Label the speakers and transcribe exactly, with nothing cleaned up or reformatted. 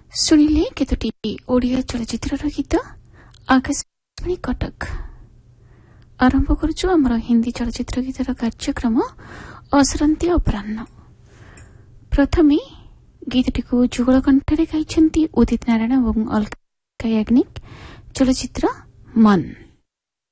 Speaker 1: ଶୁଣିଲେ କେତୋଟି ଓଡ଼ିଆ ଚଳଚ୍ଚିତ୍ରର ଗୀତ ଆକାଶବାଣୀ କଟକ। ଆରମ୍ଭ କରୁଛୁ ଆମର ହିନ୍ଦୀ ଚଳଚ୍ଚିତ୍ର ଗୀତର କାର୍ଯ୍ୟକ୍ରମ ଅସରନ୍ତି ଅପରାହ୍ନ। ପ୍ରଥମେ ଗୀତଟିକୁ ଯୁଗଳ କଣ୍ଠରେ ଗାଇଛନ୍ତି ଉଦିତ ନାରାୟଣ ଏବଂ ଅଲକା ୟାଗ୍ନିକ। ଚଳଚ୍ଚିତ୍ର ମନ୍।